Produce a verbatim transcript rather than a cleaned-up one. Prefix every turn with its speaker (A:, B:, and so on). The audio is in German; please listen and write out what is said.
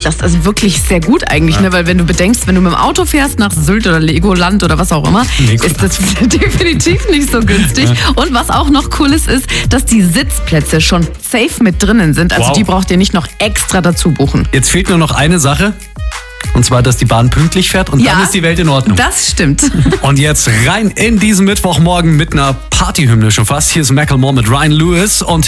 A: das ist wirklich sehr gut eigentlich, ja. ne? Weil wenn du bedenkst, wenn du mit dem Auto fährst nach Sylt oder Legoland oder was auch immer, Lego. ist das definitiv nicht so günstig. Ja. Und was auch noch cool ist, ist, dass die Sitzplätze schon safe mit drinnen sind. Also wow. die braucht ihr nicht noch extra dazu buchen.
B: Jetzt fehlt nur noch eine Sache. Und zwar, dass die Bahn pünktlich fährt und ja, dann ist die Welt in Ordnung.
A: Das stimmt.
B: Und jetzt rein in diesen Mittwochmorgen mit einer Partyhymne schon fast. Hier ist Macklemore mit Ryan Lewis und